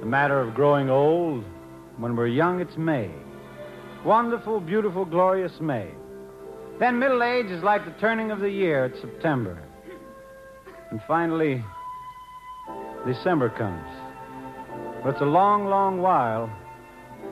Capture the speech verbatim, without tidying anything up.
matter of growing old. When we're young, it's May. Wonderful, beautiful, glorious May. Then middle age is like the turning of the year. It's September. And finally, December comes. But it's a long, long while